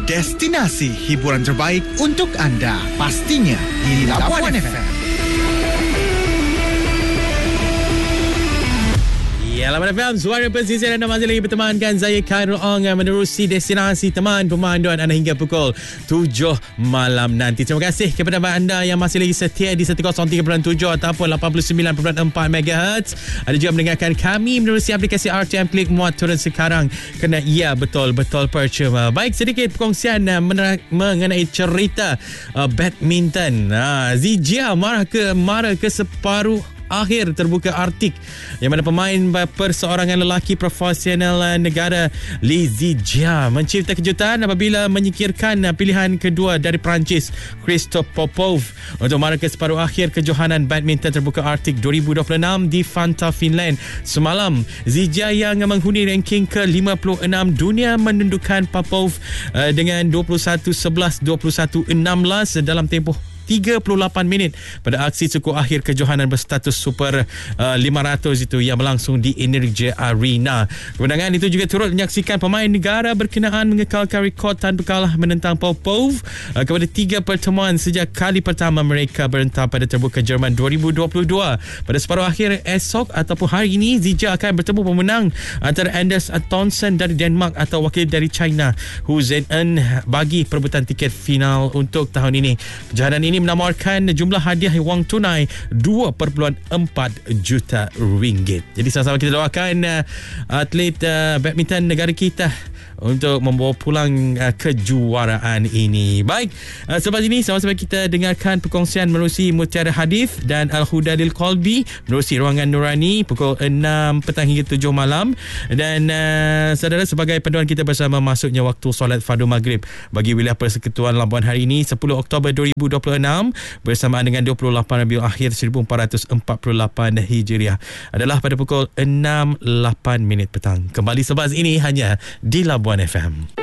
destinasi hiburan terbaik untuk anda. Pastinya di Labuan FM. Ya, Labuan FM, suara pesisir anda masih lagi bertemankan saya Khairul Ong menerusi destinasi teman pemanduan anda hingga pukul 7 malam nanti. Terima kasih kepada anda yang masih lagi setia di 103.7 ataupun 89.4 MHz. Ada juga mendengarkan kami menerusi aplikasi RTM Klik muat turun sekarang kerana ia betul-betul percuma. Baik, sedikit perkongsian mengenai cerita badminton. Zijia marah ke separuh akhir terbuka Arctic yang mana pemain perseorangan lelaki profesional negara Li Zijia mencipta kejutan apabila menyingkirkan pilihan kedua dari Perancis Christophe Popov untuk marah ke separuh akhir kejohanan badminton terbuka Arctic 2026 di Vantaa, Finland. Semalam Zijia yang menghuni ranking ke-56 dunia menundukkan Popov dengan 21-11, 21-16 dalam tempoh 38 minit pada aksi suku akhir kejohanan berstatus Super 500 itu yang berlangsung di Energy Arena. Kemenangan itu juga turut menyaksikan pemain negara berkenaan mengekalkan rekod tanpa kalah menentang Popov kepada 3 pertemuan sejak kali pertama mereka berentang pada terbuka Jerman 2022. Pada separuh akhir esok ataupun hari ini, Zijia akan bertemu pemenang antara Anders Antonsen dari Denmark atau wakil dari China Hu Zhen bagi perebutan tiket final untuk tahun ini. Kejohanan ini menawarkan jumlah hadiah wang tunai 2.4 juta ringgit. Jadi sama-sama kita doakan atlet badminton negara kita untuk membawa pulang kejuaraan ini. Baik, selepas ini sama-sama kita dengarkan perkongsian menerusi Mutiara Hadith dan Al-Huda Lil Qalbi menerusi Ruangan Nurani pukul 6 petang hingga 7 malam. Dan saudara, sebagai panduan kita bersama masuknya waktu solat fardu maghrib bagi wilayah Persekutuan Labuan hari ini 10 Oktober 2026 bersamaan dengan 28 Rabiul Akhir 1448 Hijriah adalah pada pukul 6.08 petang. Kembali selepas ini hanya di Labuan FM.